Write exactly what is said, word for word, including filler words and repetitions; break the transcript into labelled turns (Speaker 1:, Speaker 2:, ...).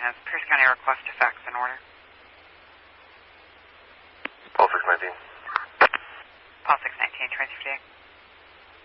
Speaker 1: Is Pierce County request to fax in order?
Speaker 2: Paul six nineteen.
Speaker 1: Paul six nineteen, transfer today.